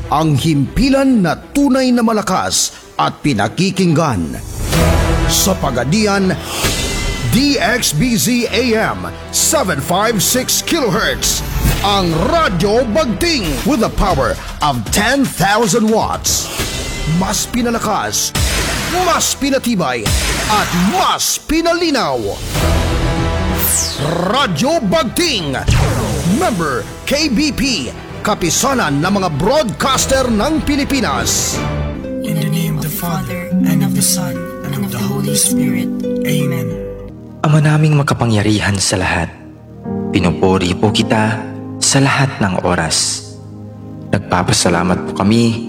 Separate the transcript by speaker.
Speaker 1: ang himpilan na tunay na malakas at pinakikinggan. Sa Pagadian, DXBZ AM 756 kHz, ang Radyo Bagting with the power of 10,000 watts. Mas pinalakas, mas pinatibay, at mas pinalinaw. Radyo Bagting, member KBP, kapisanan ng mga broadcaster ng Pilipinas.
Speaker 2: In the name of the Father, and of the Son, and of the Holy Spirit. Amen.
Speaker 3: Ama naming makapangyarihan sa lahat, pinupuri po kita sa lahat ng oras. Nagpapasalamat po kami